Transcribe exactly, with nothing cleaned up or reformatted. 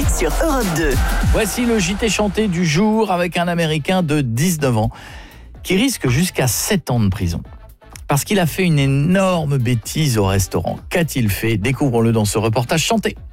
sur Europe deux. Voici le J T chanté du jour avec un Américain de dix-neuf ans qui risque jusqu'à sept ans de prison. Parce qu'il a fait une énorme bêtise au restaurant. Qu'a-t-il fait ? Découvrons-le dans ce reportage chanté.